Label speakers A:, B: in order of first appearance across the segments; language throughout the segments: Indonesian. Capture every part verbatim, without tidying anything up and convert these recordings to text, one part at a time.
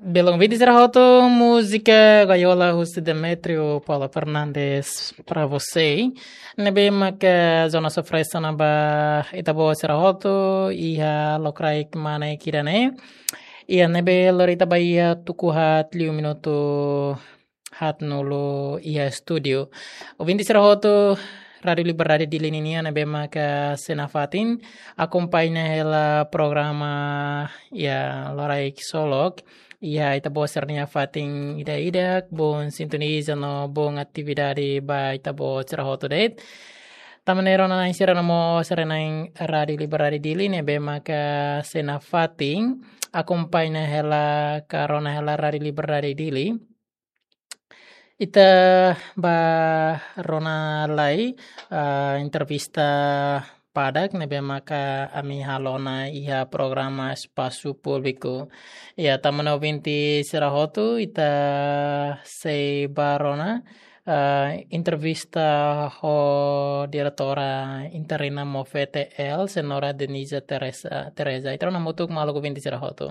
A: Belong vidi serrahoto música gaiola Russo Demetrio Paula Fernandes para você. Nebe maka zona sofresa naba itabo serrahoto iha lokrai mana kirane. Ia nebe lorita bahia tukuhat liu minuto hat nulo iha studio. Ovindi serrahoto Radio Liberdade di Lininia nebe maka senafatin acompanha ela programa ya lorai solok. Ia ita bo sernia fating ida ida bon sintoniza no bon atividade ba ita bo cerhoto det. Tamanero na insira namo serena Radio Liberdade di Linea be maka sena fating acompanha hela karona hela Radio Liberdade di Li. Ita ba rona lai uh, intervista padak nebe maka ami halona iha programa espaço público ya tamana vinti serahotu ita sei barona uh, intervista ho diretora interina Mofete L senora Denise Teresa Teresa ita na mutuk maluku vinti serahotu.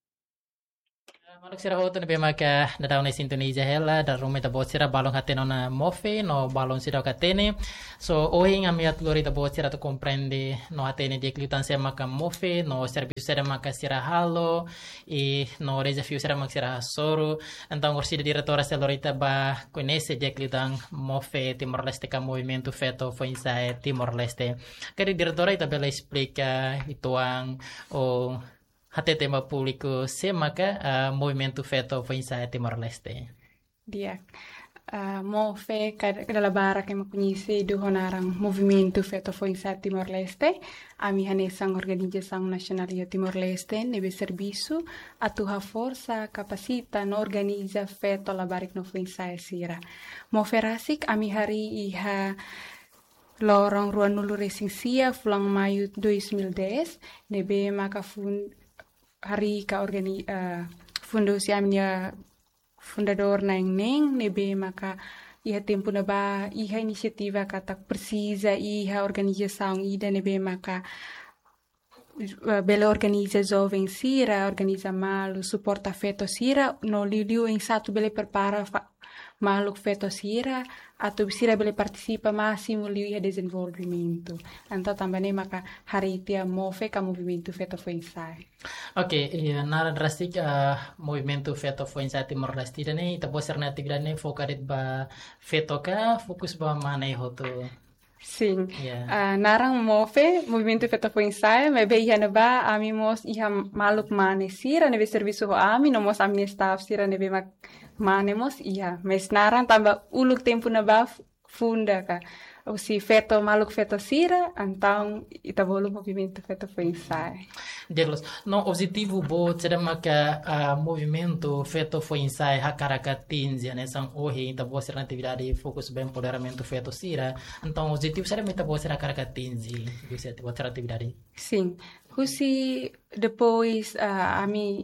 A: Maluk sira hoto nebe maka dadau ne sintonia hela dar rume ta bosira balong hateno na mofe no balong sira katene so oing amiat lori ta bosira to comprende no hatene de kliutan se maka mofe no serviço sira maka sira halo e no desafio sira maka sira soro então orsi de diretora se lorita ba conhece de kliutan mofe Timor Leste ka movimento feto foi insa Timor Leste kari diretora ita bela explica ituang o Hati tema público se maka uh, movimento feto foi em Timor Leste.
B: Dia. Uh, mo fe kadala bara que me conhece do honarang movimento feto foi em Timor Leste. A mi hanesang organização nacional de Timor Leste nebe serviço a tua força capacita no organiza feto la barik no foi em sira. Mo ferasik a mi hari iha lorong ruan nulu racing sia fulang maio dois mil dez nebe maka fun hari ka organi uh, fundo si amnya fundador na neng nebe maka iha tempo na ba iha inisiativa katak precisa iha organização ida nebe maka uh, bela organiza jovem sira organiza malu suporta feto sira no liu em satu bele prepara maluk feto sira atau sira bele participa máximo liu iha desenvolvimento então também maka hari tia move ka movimento feto foi insai.
A: Oke, okay, nara drastik uh, movimento feto foi insai Timor Leste dane ita boser na atividade fokarit ba feto ka fokus ba mana hoto.
B: Sim.
A: Yeah.
B: Uh, narang move movimento feto foi insai, mas bem iha ba ami mos iha maluk mane sira nebe serviço ho ami no mos ami staff sira nebe mak manemos iya mes naran tambah uluk tempo na ba funda ka o si feto maluk feto sira então ita bolu movimento feto foi insai.
A: Deglos no objetivo bo tsera maka uh, movimento feto foi insai hakaraka tinzi né são hoje ita bo ser atividade fokus bem empoderamento feto sira então objetivo será meta bo ser hakaraka tinzi bisa bo ser atividade.
B: Sim. Husi depois uh, ami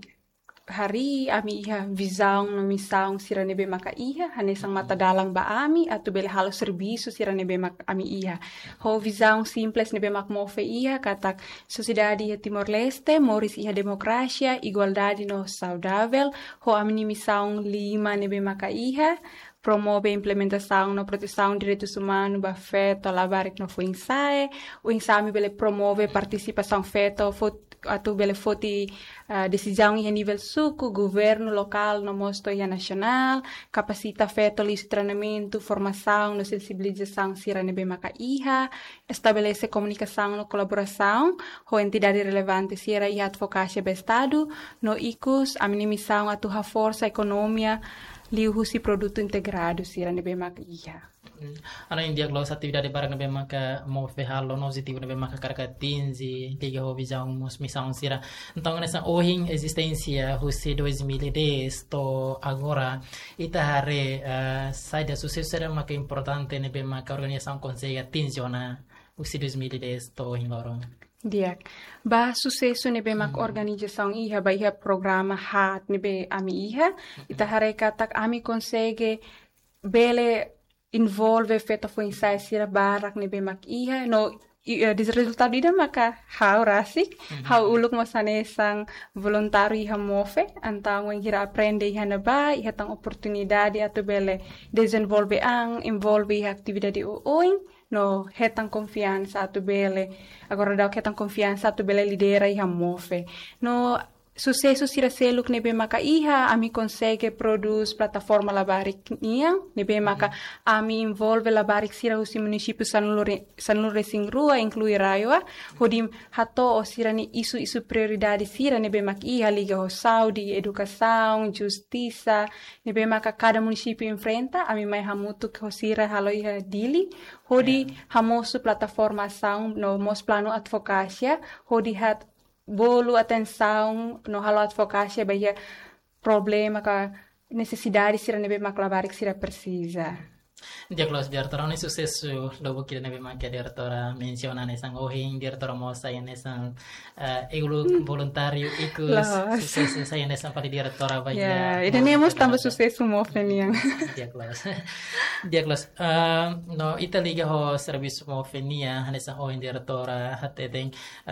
B: hari ami iha visão no missão sira nebe maka iha hanesang mata dalang ba ami atau bele halo serviço sira nebe maka ami iha ho visão simples nebe mak move iha katak sociedade Timor Leste moris iha demokrasia igualdade no saudável ho ami missão lima nebe maka iha promove a implementação na proteção de direitos humanos ba feto la barik no foi insae o insami bele promove participação feto atau bele foti uh, decisão em nível suco, governo local, no mosto e nacional, capacita feto lis treinamento, formação, no sensibilização sira nebe maka iha, estabelece comunicação no colaboração, ho entidade relevante sira iha advocacia be estado, no icus, a minimização a tua força economia, liu husi produto integrado sira nebe maka iha.
A: Ano yung diaglos atividade barang nebe maka mo fehalo no positivo nebe maka karaka tinzi liga ho visão mos missão sira então nessa ohing existência husi dois mil e dez to agora ita hare uh, sai da sucesso será maka importante nebe maka organização consegue tinziona husi dois mil e dez to ohing lorong.
B: Dia, ba sucesso nebe mak organização iha ba iha programa hat nebe ami iha ita hare katak ami consegue bele involve feto foi insai sira barak nebe mak iha no Dis resultado ida maka hau rasik, mm-hmm. hau uluk masane sang voluntário iha mofe, antang weng hira aprende iha naba, iha tang oportunidade atu bele desenvolve ang, envolve iha atividade uoing, no hetang confiança atu bele, agora dau hetang confiança atu bele lidera iha mofe. No sucesso sira seluk nebe maka iha ami consegue produz plataforma labarik niang nebe maka ami involve labarik sira usi município sanlure sanlure singrua inclui raioa hodim hato o sira ni isu isu prioridade sira nebe maka iha liga ho saudi educação justiça nebe maka cada município enfrenta ami mai hamutu ho sira halo iha dili hodi yeah. hamosu plataforma ação no mos plano advocacia hodi hat bolo atenção no halo advocacia bahia problema ka necessidade sira nebe maklabarik sira precisa.
A: Dia close diretora ni sucesso logo que nebe makia diretora menciona nesang ohing diretora mosa yang nesang egulu voluntário ikus sucesso saya nesang pali diretora bahia.
B: Ya, ini nemos tambah sucesso mo feniang.
A: Dia close. Dia close. No ita liga ho serviço mo fenia nesang ohing diretora hate tem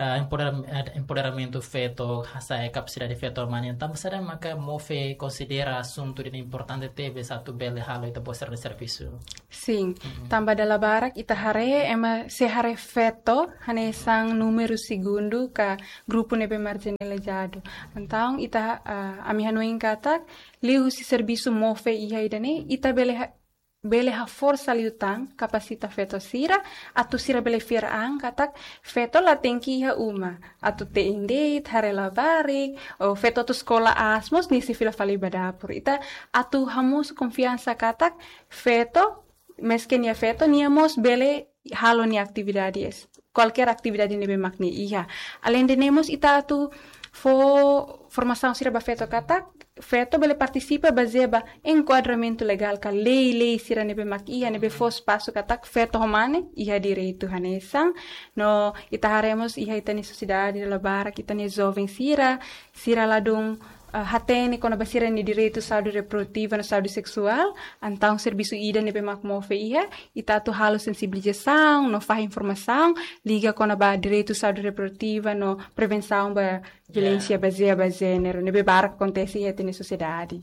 A: empoderamento feto hasa capacidade feto mania tambah sada maka mo fe considera assunto de importante tebe satu bele halo ita boa ser serviço.
B: Sim, mm-hmm. tambah dala barak ita hare ema se hare feto hanesang número segundo ka grupo nebe marginalizado. Então ita uh, ami hanuing katak liu si serviço mofe iha idane ita bele ha, bele ha força liutang kapasita feto sira atu sira bele fir ang katak feto la tenki iha uma atu te indate hare la barik o feto tu sekolah asmos ni si fila fali badapur ita atu hamus confiança katak feto meski ni feto ni amos bele halo ni actividades qualquer atividade nebe makni iha além de nemos ita atu fo formação sira ba feto katak feto bele participa baseada enquadramento legal ka lei lei sira nebe mak iha nebe fo espaço katak feto homane iha direito hanesang no ita haremos iha ita ni sociedade de la bara kita ni jovem sira sira ladung Uh, hatene kona basira ni direito saúde reprodutiva na saúde sexual então serviço ida nebe mak mofe iha ita tu halo sensibilização no faz informação liga kona ba direito saúde reprodutiva no prevenção ba violência yeah. baseada gênero nebe bar acontece iha na sociedade.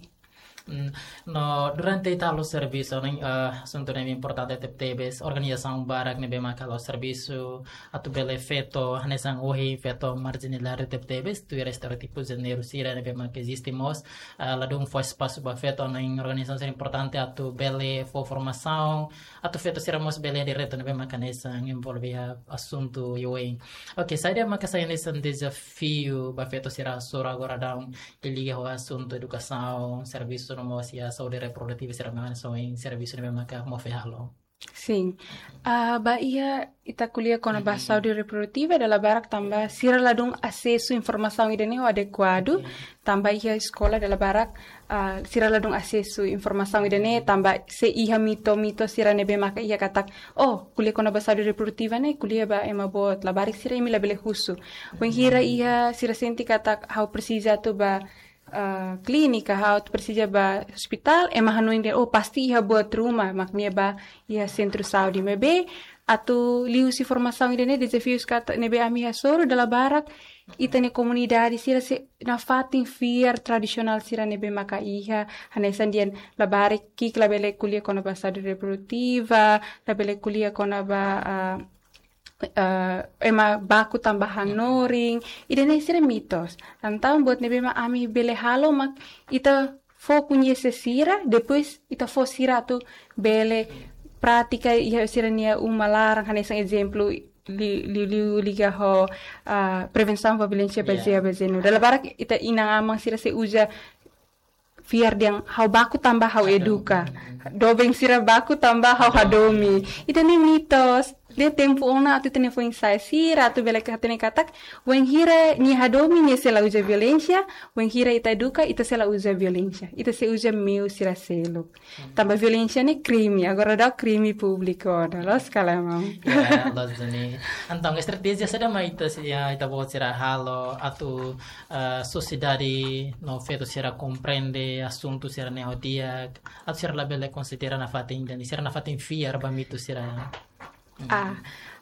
A: No durante talo serviço nem assunto nem importante te tebes organização barak nebe makalo serviço atu bele feto hanesang ohi feto marginalizado te tebes tu estereotipo gênero sira nebe mak existimos ladung fo espaço ba feto nem organização importante atu bele fo formação atu feto siramos bele direto nebe mak hanesang envolve assunto yoing. Ok, saya mak saya nesang desafio ba feto sira sora agora down que liga ao assunto educação serviço no sia saúde reprodutiva será mais em serviço de mesma que mo ferralo.
B: Sim. A uh, Bahia ita kuliah com a saúde reprodutiva da barak tambah sira ladung acesso informação idane o adequado tambah ia escola da barak uh, sira ladung acesso informação idane tambah se iha mito mito sira nebe maka ia katak oh kuliah com a saúde reprodutiva ne kuliah ba ema bot la barik sira emi labele husu wen hira ia sira senti katak how precisa tu ba Uh, clínica, how precisa ba hospital, ema hanuin de oh pasti iha buat rumah, maknya ba iha centro saúde mebe atu liu si formação idene desafios kata nebe ami hasoro dala barak itane comunidade sira se na fatin fiar tradisional sira nebe maka iha hanesan dian la barik kik la bele kuliah kona ba saúde reprodutiva la bele kuliah kona ba uh, Uh, ema baku tambahan noring idene sira mitos então buat nebe ma ami bele halo mak ita fo conhece sira depois ita fo sira tu bele prática ia sira nia uma larang hanesang exemplo li li li liga ho uh, prevenção da violência baseada yeah. Dalam barak ita inang amang sira se uja fiar diang hau baku tambah hau eduka dobeng sira baku tambah hau hadomi ita ni mitos dia tempo ona atu tene foi ensaio sira atu bela ka tene katak wen hira ni hadomi ni sela usa violência wen hira ita educa ita sela usa violência ita se usa meu sira selo tambah violência ni crime agora dá crime público ora los kalamam
A: ya los ni antang estratégia sada mai ita ya ita bo sira halo atu uh, sociedade no feto sira comprende assunto sira ne hodia atu sira la bela considera na fatin dan sira na fatin fiar ba mito sira.
B: Ah,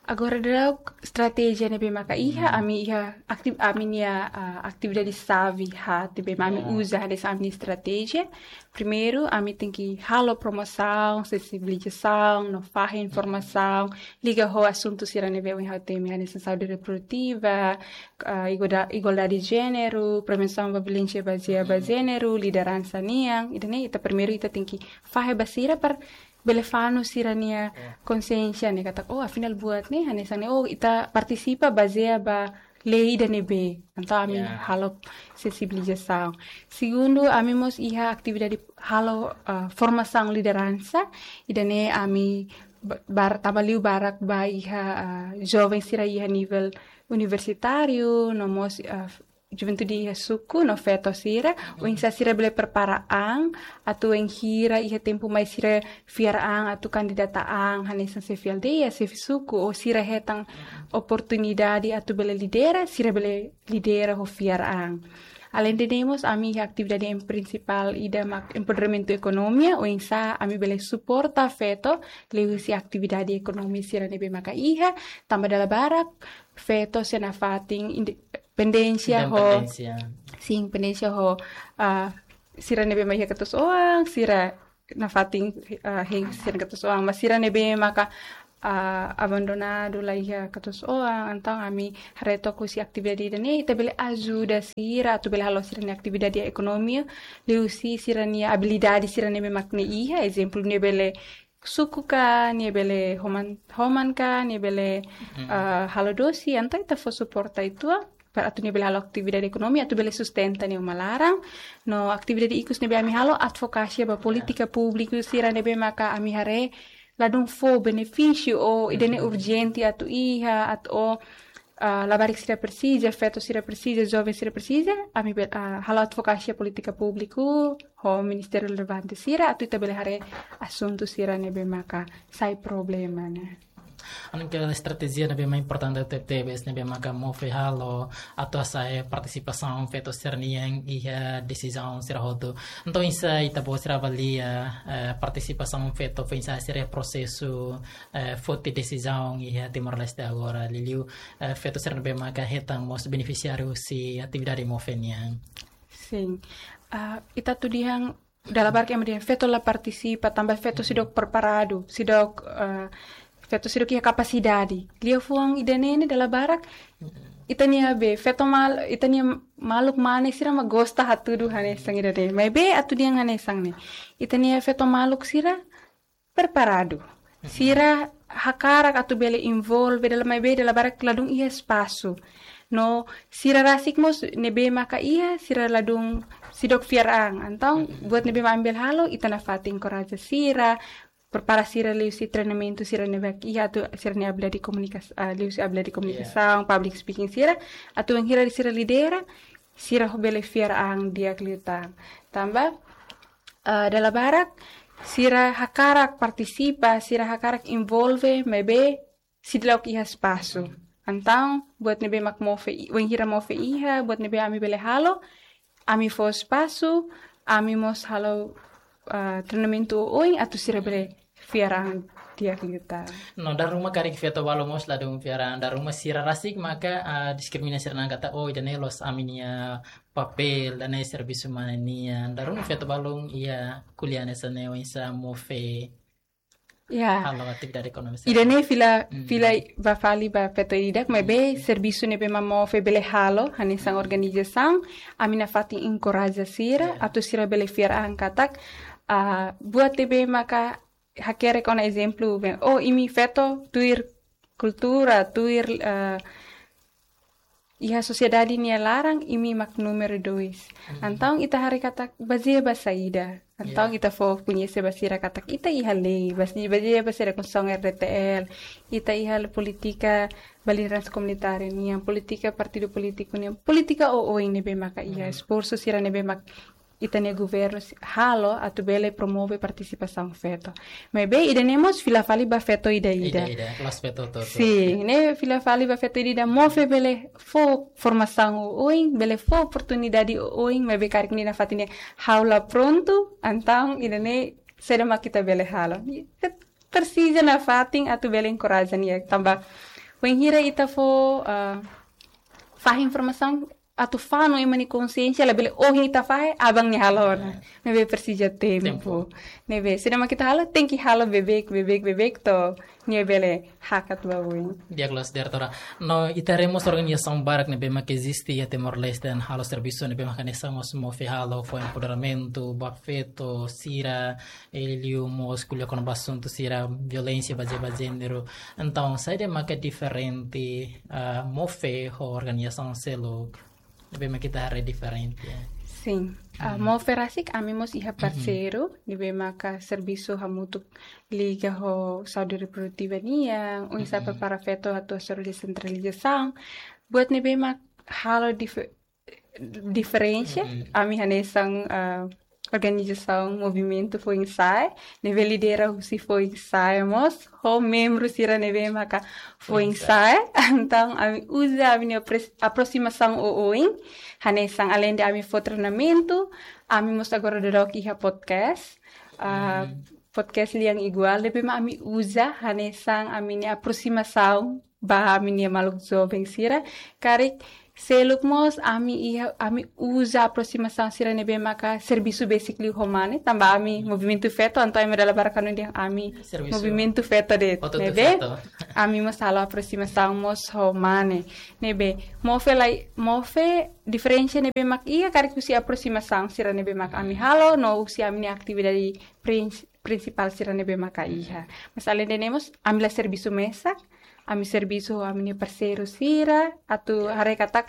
B: Agora daw strategia ne be maka iha ami iha aktiv ami nia uh, atividade savi ha te be ami usa dessa ami estratégia. Primeiro, ami tem que halo promoção, sensibilização, no farra informação, liga ho assunto sira ne be o ha teme nessa saúde reprodutiva, uh, igualdade, igualdade de gênero, prevenção da violência baseada em gênero, liderança niang. Ita ne ita primeiro ita tem que farra basira para belefano sirania consciência ne kata oh afinal buat ne hane sang ne oh ita participa baseia ba lei da nebe então ami yeah. halo sensibilização. Segundo, ami mos iha atividade halo uh, formação liderança ida ne ami bar tabaliu barak ba iha uh, jovem sira iha nível universitário no mos uh, juventude iha suku no feto sira o insa sira bele preparaan atu en hira iha tempo mais sira fiaraan atu candidataan hanesan se fialdeia se suku o sira hetang oportunidade atu bele lidera sira bele lidera ho fiaraan. Além de demos, a minha atividade em principal ida mak empoderamento ekonomia o insa ami bele suporta feto lewisi atividade ekonomi sira nebe maka iha tambah dala barak feto sena fating Pendensia ho, sim, pendensia ho, uh, sira nebe maka katus oang, sira na fating uh, hing sira katus oang, mas sira nebe maka uh, abandonado lah ia katus oang, antang ami hareto ku si atividade dane, ita bele ajuda sira, atu bele halo sira ni atividade ekonomi, liu si sira ni habilidade sira nebe makne iha, exemplo nebele suku ka, ni bele homan homan ka, ni bele uh, halo dosi, antang ita fo suporta itu atu ne bele halo atividade ekonomi atu bele sustenta ne malarang no atividade ikus ne be ami halo advokasi ba politika publiku sira ne be maka ami hare ladung fo benefício o idene urgenti atu iha atu o uh, labarik sira precisa feto sira precisa jovem sira precisa ami be, uh, halo advokasi politika publiku ho ministério relevante sira atu ita bele hare assunto sira ne be maka sai problema ne.
A: Anong kaya estratégia na bem mais importante até tebes na bem maka mo fe halo atau sa participação feito serniang e a decisão será rodo então isso ita bo será valia participação feito foi isso será processo fote decisão e a Timor-Leste agora liliu feito será bem maka hetang mos beneficiário si atividade mo feniang
B: sim uh, ita tu dihang dalam barca yang feto la participa tambah feto sidok preparado sidok uh, feto sidok ia capacidade lia fuang idanene dala barak itania be feto mal itania maluk mane sira ma gosta hatudu hane sang idane mai be atu dia hane sang ne itania feto maluk sira preparado sira hakarak atu bele involve dala mai be dala barak ladung ia espaço no sira rasik mos nebe maka ia sira ladung sidok fiarang antang buat nebe ambil halo itana fating coraja sira prepara sira liu si treinamento sira nevek iya tu sira ne habla di komunikasi uh, liu si habla di komunikação yeah. Public speaking sira atu ang hira di sira lidera sira hobele fiar ang dia kliutan tambah uh, dala barak sira hakarak participa sira hakarak involve mebe sidlauk iha espaço antang buat nebe mak mofe weng hira mofe iha buat nebe ami bele halo ami fo espaço ami mos halo Uh, treinamento oing atu sira bele fiarang dia kita.
A: No dar rumah karik fiato balomos la dong fiarang dar rumah sira rasik maka uh, diskriminasi nang kata oh dan los aminia papel dan service humania dar rumah fiato balong ia kuliah nesane wisa mofe.
B: Ya.
A: Halo atividade ekonomi.
B: Idane fila mm. fila va fali ba peto idak me be serviço ne be mamo fe bele halo hani sang organização amina fati encoraja sira yeah. Atu sira bele fiarang katak Uh, buat tebe maka hakere kon exemplo ben oh imi feto tuir kultura tuir uh, iha sociedade ni larang imi mak numero dois mm-hmm. Antang ita hari kata bazia basaida antang yeah. Ita fo punya se basira kata ita iha lei basi bazia basira konsong R T L ita iha politika baliran komunitaria ni yang politika partido politiko ni politika o o ini be maka iha mm-hmm. Esforço sira ne be mak itania governo halo atu bele promove participação feto mas bem idanemos fila fali ba feto ida ida
A: ida ida plus feto to
B: sim ne fila fali ba feto ida move bele fo formação oing bele fo oportunidade oing mas bem karik ni na fatine haula pronto antang idane seda makita bele halo precisa na fating atu bele encoraja ni tambah Wenghira ita fo uh, fah informação atu fano imani consciência labele oh ita fah abang ni halo na nebe persija tempo, tempo. Nebe sinama kita halo tem que halo bebek bebek bebek to nebele hakat babuin
A: dia kelas diretora no itaremos organização barak nebe ma que existe e Timor-Leste en halo serviço nebe ma canessão os mo fe halo foi empoderamento bafeto sira elio mo escolha com assunto sira violência baseada em gênero então sai de ma que diferente uh, mo fe ho organização selo Nebe kita hari diferente.
B: Sim. A mo ferasik ami mos iha parceiro, nebe maka serviço hamutuk liga ho saúde reprodutiva nia, un isa para feto atu soro descentralização. Buat nebe mak halo dif diferença, ami hanesang uh, organização movimento foi ensaio, neve lidera se foi ensaio, mos ho membro sira neve maka foi ensaio, então ami usa a minha aproximação o oin, hanesang além de ami for treinamento, ami mos agora de rock iha podcast, uh, podcast liang igual, neve ma ami usa hanesang ami ni aproximação ba ami ni maluk jovem sira, karik seluk mos ami ia ami usa aproximação sira nebe maka serviço basically humane tamba ami movimento feto anto ami dalam barakanu dia ami serviço. Movimento feto de
A: Oto
B: nebe
A: feto.
B: ami mos halo aproximação mos humane nebe mofe lai mofe diferença nebe mak ia karik usi aproximação sira nebe mak ami halo no usi ami atividade principal sira nebe maka iha mas além de nemos ami la serviço mesa ami serviço ami parceiro sira atu hari katak